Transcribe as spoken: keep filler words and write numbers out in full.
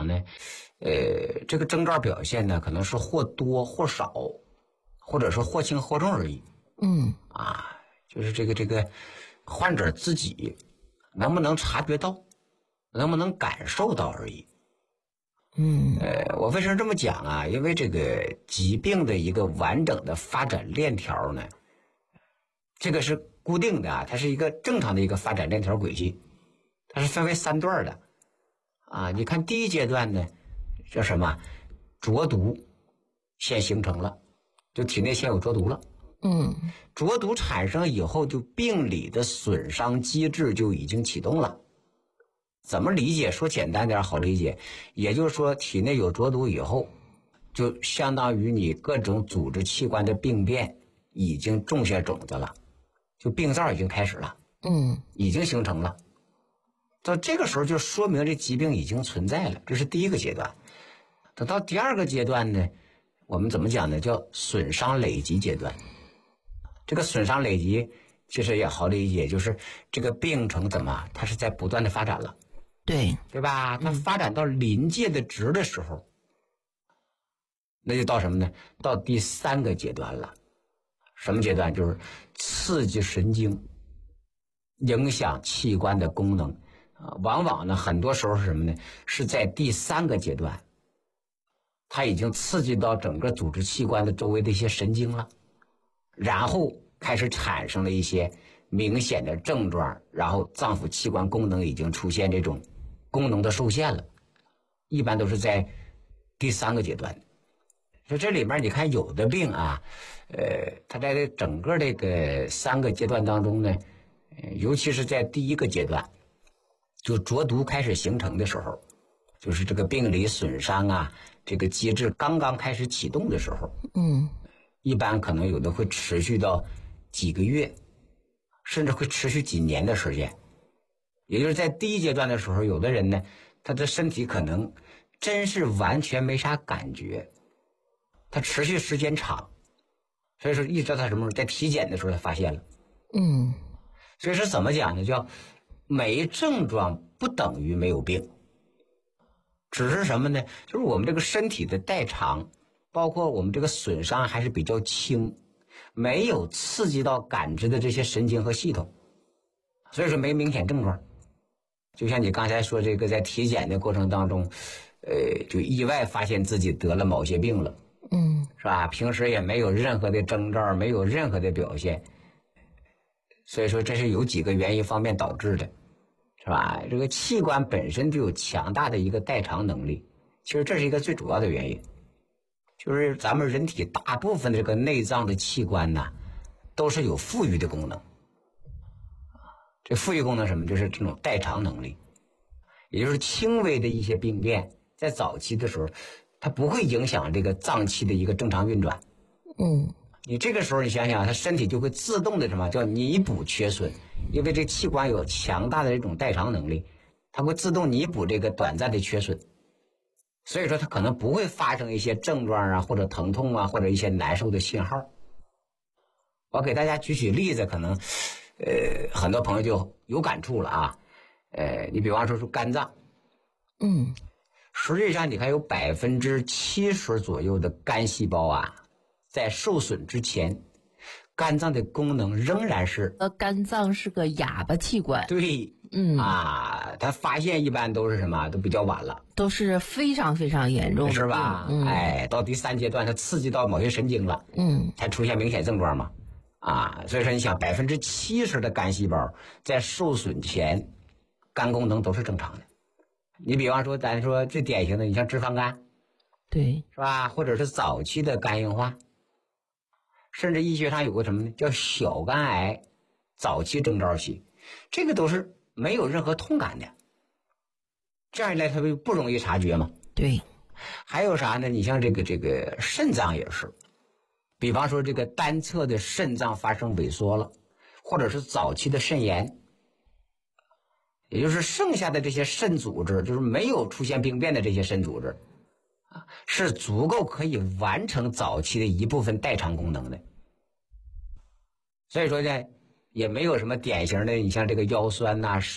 讲呢，呃，这个症状表现呢，可能是或多或少，或者是或轻或重而已。 嗯啊，就是这个这个患者自己能不能察觉到，能不能感受到而已。 嗯， 呃，我为什么这么讲啊？因为这个疾病的一个完整的发展链条呢，这个是固定的啊，它是一个正常的一个发展链条轨迹，它是分为三段的啊。你看第一阶段呢，叫什么？浊毒先形成了，就体内先有浊毒了。 嗯， 浊毒产生以后，就病理的损伤机制就已经启动了。怎么理解？说简单点好理解，也就是说体内有浊毒以后，就相当于你各种组织器官的病变已经种下种子了，就病灶已经开始了， 嗯， 已经形成了。到这个时候就说明这疾病已经存在了，这是第一个阶段。等到第二个阶段呢，我们怎么讲呢？叫损伤累积阶段。这个损伤累积其实也好理解，就是这个病程怎么，它是在不断的发展了。 对， 对吧？它发展到临界的值的时候，那就到什么呢？到第三个阶段了。什么阶段？就是刺激神经，影响器官的功能啊。往往呢，很多时候是什么呢？是在第三个阶段，它已经刺激到整个组织器官的周围的一些神经了，然后开始产生了一些明显的症状，然后脏腑器官功能已经出现这种功能的受限了，一般都是在第三个阶段。所以这里面你看有的病啊，呃，它在这整个这个三个阶段当中呢，呃、尤其是在第一个阶段，就浊毒开始形成的时候，就是这个病理损伤啊，这个机制刚刚开始启动的时候， 嗯， 一般可能有的会持续到几个月，甚至会持续几年的时间。也就是在第一阶段的时候，有的人呢，他的身体可能真是完全没啥感觉，他持续时间长，所以说一直到他什么时候，在体检的时候他发现了。 嗯， 所以说怎么讲呢？叫没症状不等于没有病，只是什么呢？就是我们这个身体的代偿，包括我们这个损伤还是比较轻，没有刺激到感知的这些神经和系统，所以说没明显症状。就像你刚才说这个，在体检的过程当中，呃，就意外发现自己得了某些病了， 嗯， 是吧？平时也没有任何的征兆，没有任何的表现，所以说这是有几个原因方面导致的，是吧？这个器官本身就有强大的一个代偿能力，其实这是一个最主要的原因，就是咱们人体大部分的这个内脏的器官呢，都是有富裕的功能。这富裕功能什么？就是这种代偿能力，也就是轻微的一些病变，在早期的时候，它不会影响这个脏器的一个正常运转。 嗯， 你这个时候你想想，它身体就会自动的什么叫弥补缺损，因为这器官有强大的这种代偿能力，它会自动弥补这个短暂的缺损，所以说它可能不会发生一些症状啊，或者疼痛啊，或者一些难受的信号。我给大家举举例子，可能呃，很多朋友就有感触了啊。呃，你比方说说肝脏， 嗯， 实际上你看有百分之七十左右的肝细胞啊，在受损之前，肝脏的功能仍然是呃，肝脏是个哑巴器官， 对， 嗯啊，它发现一般都是什么，都比较晚了， 都是非常非常严重的， 是吧？ 嗯， 哎，到第三阶段，它刺激到某些神经了， 嗯， 才出现明显症状嘛。啊，所以说你想，百分之七十的肝细胞在受损前，肝功能都是正常的。你比方说，咱说最典型的，你像脂肪肝， 对， 是吧？或者是早期的肝硬化，甚至医学上有个什么呢？叫小肝癌早期征兆期，这个都是没有任何痛感的。这样一来，它就不容易察觉嘛。 对， 还有啥呢？你像这个这个肾脏也是。比方说这个单侧的肾脏发生萎缩了，或者是早期的肾炎，也就是剩下的这些肾组织，就是没有出现病变的这些肾组织啊，是足够可以完成早期的一部分代偿功能的。所以说呢，也没有什么典型的，你像这个腰酸呐、